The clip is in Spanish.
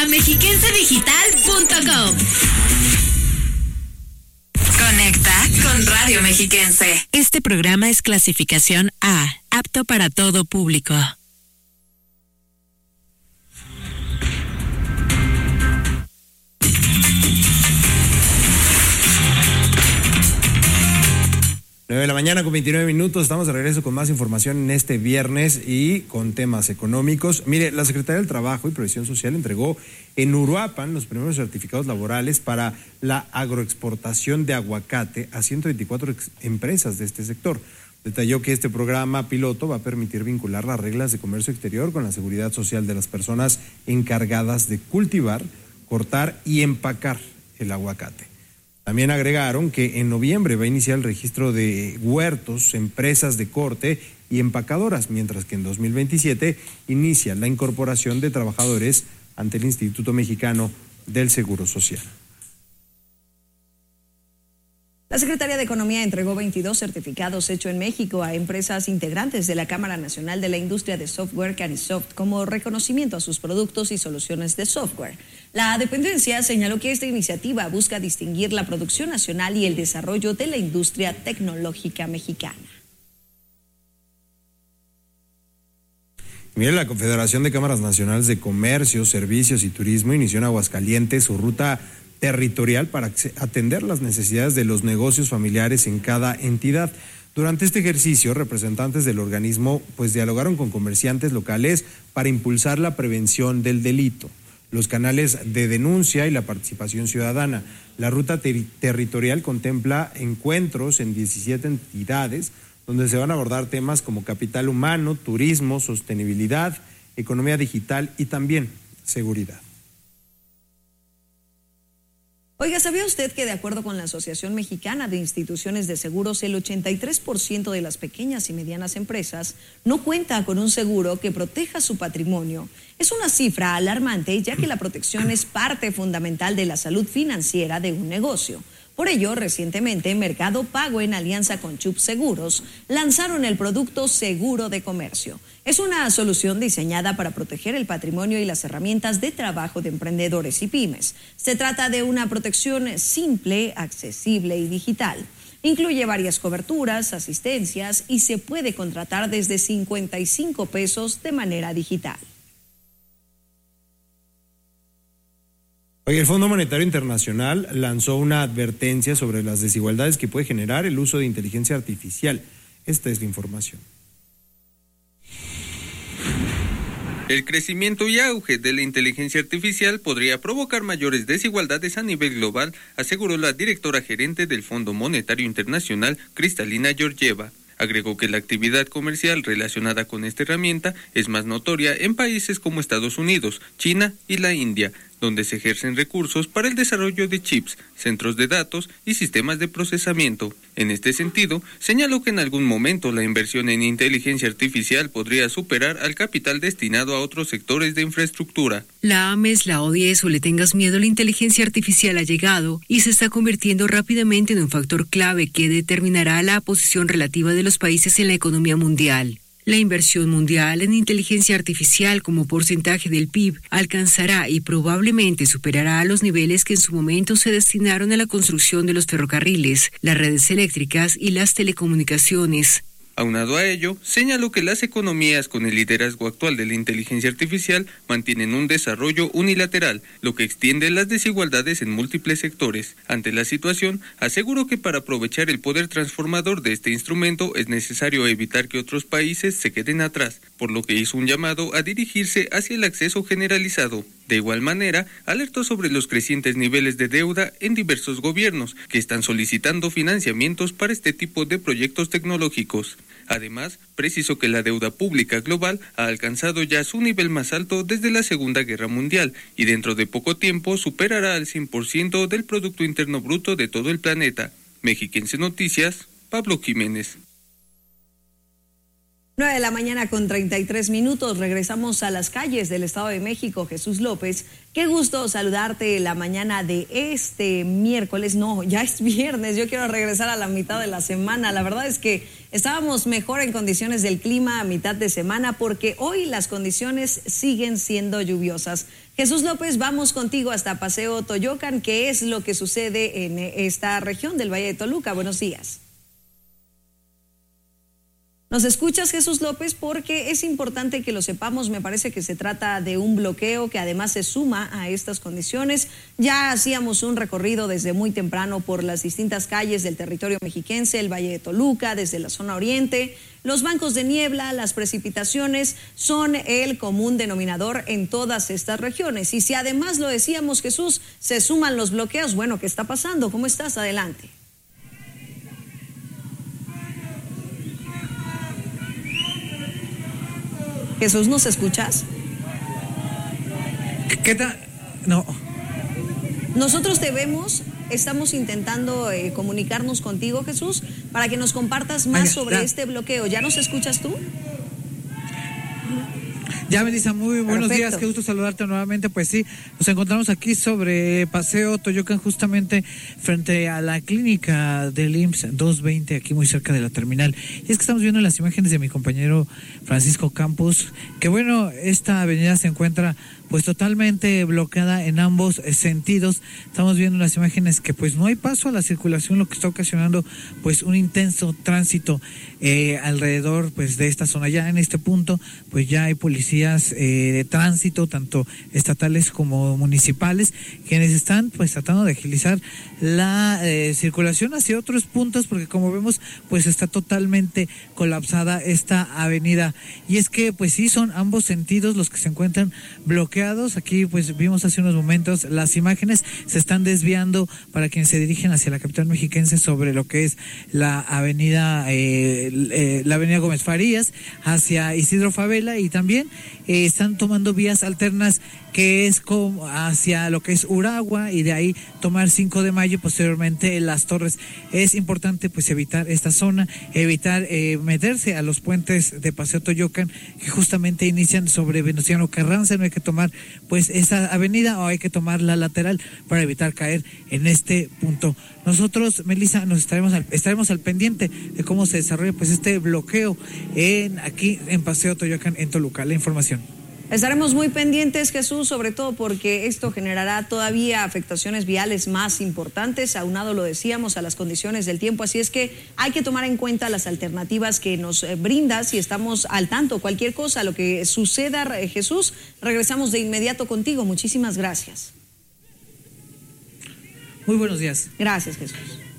radiomexiquensedigital.com. Conecta con Radio Mexiquense. Este programa es clasificación A, apto para todo público. De la mañana con 29 minutos, estamos de regreso con más información en este viernes y con temas económicos. Mire, la Secretaría del Trabajo y Previsión Social entregó en Uruapan los primeros certificados laborales para la agroexportación de aguacate a 124 empresas de este sector. Detalló que este programa piloto va a permitir vincular las reglas de comercio exterior con la seguridad social de las personas encargadas de cultivar, cortar y empacar el aguacate. También agregaron que en noviembre va a iniciar el registro de huertos, empresas de corte y empacadoras, mientras que en 2027 inicia la incorporación de trabajadores ante el Instituto Mexicano del Seguro Social. La Secretaría de Economía entregó 22 certificados hechos en México a empresas integrantes de la Cámara Nacional de la Industria de Software Canisoft como reconocimiento a sus productos y soluciones de software. La dependencia señaló que esta iniciativa busca distinguir la producción nacional y el desarrollo de la industria tecnológica mexicana. Mire, la Confederación de Cámaras Nacionales de Comercio, Servicios y Turismo inició en Aguascalientes su ruta territorial para atender las necesidades de los negocios familiares en cada entidad. Durante este ejercicio, representantes del organismo dialogaron con comerciantes locales para impulsar la prevención del delito, los canales de denuncia y la participación ciudadana. La ruta territorial contempla encuentros en 17 entidades donde se van a abordar temas como capital humano, turismo, sostenibilidad, economía digital y también seguridad. Oiga, ¿sabía usted que de acuerdo con la Asociación Mexicana de Instituciones de Seguros, el 83% de las pequeñas y medianas empresas no cuenta con un seguro que proteja su patrimonio? Es una cifra alarmante, ya que la protección es parte fundamental de la salud financiera de un negocio. Por ello, recientemente, Mercado Pago, en alianza con Chubb Seguros, lanzaron el producto Seguro de Comercio. Es una solución diseñada para proteger el patrimonio y las herramientas de trabajo de emprendedores y pymes. Se trata de una protección simple, accesible y digital. Incluye varias coberturas, asistencias y se puede contratar desde 55 pesos de manera digital. Hoy el Fondo Monetario Internacional lanzó una advertencia sobre las desigualdades que puede generar el uso de inteligencia artificial. Esta es la información. El crecimiento y auge de la inteligencia artificial podría provocar mayores desigualdades a nivel global, aseguró la directora gerente del Fondo Monetario Internacional, Kristalina Georgieva. Agregó que la actividad comercial relacionada con esta herramienta es más notoria en países como Estados Unidos, China y la India, donde se ejercen recursos para el desarrollo de chips, centros de datos y sistemas de procesamiento. En este sentido, señaló que en algún momento la inversión en inteligencia artificial podría superar al capital destinado a otros sectores de infraestructura. La ames, la odies o le tengas miedo, la inteligencia artificial ha llegado y se está convirtiendo rápidamente en un factor clave que determinará la posición relativa de los países en la economía mundial. La inversión mundial en inteligencia artificial como porcentaje del PIB alcanzará y probablemente superará los niveles que en su momento se destinaron a la construcción de los ferrocarriles, las redes eléctricas y las telecomunicaciones. Aunado a ello, señaló que las economías con el liderazgo actual de la inteligencia artificial mantienen un desarrollo unilateral, lo que extiende las desigualdades en múltiples sectores. Ante la situación, aseguró que para aprovechar el poder transformador de este instrumento es necesario evitar que otros países se queden atrás, por lo que hizo un llamado a dirigirse hacia el acceso generalizado. De igual manera, alertó sobre los crecientes niveles de deuda en diversos gobiernos que están solicitando financiamientos para este tipo de proyectos tecnológicos. Además, precisó que la deuda pública global ha alcanzado ya su nivel más alto desde la Segunda Guerra Mundial y dentro de poco tiempo superará al 100% del Producto Interno Bruto de todo el planeta. Mexiquense Noticias, Pablo Jiménez. 9 de la mañana con 33 minutos, regresamos a las calles del Estado de México. Jesús López, qué gusto saludarte la mañana de este miércoles, no, ya es viernes, yo quiero regresar a la mitad de la semana. La verdad es que estábamos mejor en condiciones del clima a mitad de semana porque hoy las condiciones siguen siendo lluviosas. Jesús López, vamos contigo hasta Paseo Toyocan. ¿Qué es lo que sucede en esta región del Valle de Toluca? Buenos días. ¿Nos escuchas, Jesús López? Porque es importante que lo sepamos. Me parece que se trata de un bloqueo que además se suma a estas condiciones. Ya hacíamos un recorrido desde muy temprano por las distintas calles del territorio mexiquense, el Valle de Toluca, desde la zona oriente. Los bancos de niebla, las precipitaciones son el común denominador en todas estas regiones. Y si además lo decíamos, Jesús, se suman los bloqueos, bueno, ¿qué está pasando? ¿Cómo estás? Adelante. Jesús, ¿nos escuchas? ¿Qué tal? No. Nosotros te vemos, estamos intentando comunicarnos contigo, Jesús, para que nos compartas más sobre este bloqueo. ¿Ya nos escuchas tú? Ya, Melissa, muy buenos días, qué gusto saludarte nuevamente. Pues sí, nos encontramos aquí sobre Paseo Toyocan, justamente frente a la clínica del IMSS 220, aquí muy cerca de la terminal. Y es que estamos viendo las imágenes de mi compañero Francisco Campos, que bueno, esta avenida se encuentra pues totalmente bloqueada en ambos sentidos. Estamos viendo las imágenes que pues no hay paso a la circulación, lo que está ocasionando pues un intenso tránsito alrededor pues de esta zona. Ya en este punto pues ya hay policías de tránsito, tanto estatales como municipales, quienes están pues tratando de agilizar la circulación hacia otros puntos, porque como vemos pues está totalmente colapsada esta avenida. Y es que pues sí, son ambos sentidos los que se encuentran bloqueados. Aquí pues vimos hace unos momentos las imágenes, se están desviando para quienes se dirigen hacia la capital mexiquense sobre lo que es la avenida Gómez Farías hacia Isidro Favela, y también están tomando vías alternas que es como hacia lo que es Uragua, y de ahí tomar 5 de Mayo y posteriormente Las Torres. Es importante pues evitar esta zona, evitar meterse a los puentes de Paseo Toyocan, que justamente inician sobre Venustiano Carranza. No hay que tomar pues esa avenida, o hay que tomar la lateral para evitar caer en este punto. Nosotros, Melissa, estaremos al pendiente de cómo se desarrolla pues este bloqueo aquí en Paseo Toyocan en Toluca. La información. Estaremos muy pendientes, Jesús, sobre todo porque esto generará todavía afectaciones viales más importantes, aunado, lo decíamos, a las condiciones del tiempo. Así es que hay que tomar en cuenta las alternativas que nos brindas y estamos al tanto. Cualquier cosa, lo que suceda, Jesús, regresamos de inmediato contigo. Muchísimas gracias. Muy buenos días. Gracias, Jesús.